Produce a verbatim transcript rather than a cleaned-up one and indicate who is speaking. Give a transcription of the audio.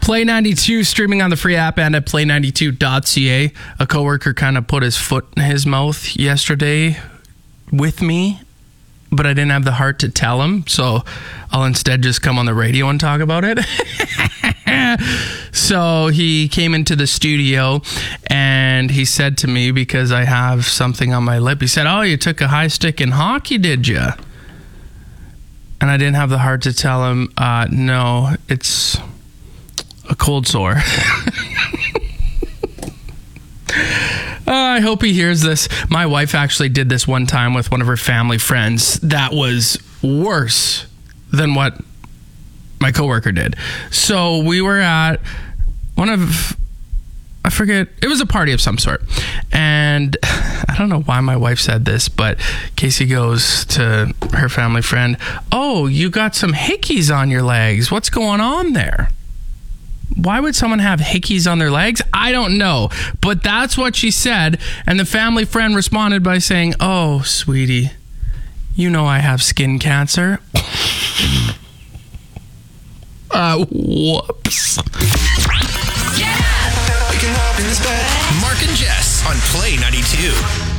Speaker 1: Play ninety-two streaming on the free app and at play ninety-two dot c a. A coworker kind of put his foot in his mouth yesterday with me, but I didn't have the heart to tell him, so I'll instead just come on the radio and talk about it. So he came into the studio and he said to me, because I have something on my lip, he said, "Oh, you took a high stick in hockey, did you?" And I didn't have the heart to tell him, uh, no, it's a cold sore. Uh, I hope he hears this. My wife actually did this one time with one of her family friends. That was worse than what my coworker did. So we were at one of, I forget, it was a party of some sort. And I don't know why my wife said this, but Casey goes to her family friend, "Oh, you got some hickeys on your legs. What's going on there?" Why would someone have hickeys on their legs? I don't know. But that's what she said. And the family friend responded by saying, "Oh, sweetie, you know I have skin cancer." uh, whoops.
Speaker 2: Yeah! Mark and Jess on Play ninety-two.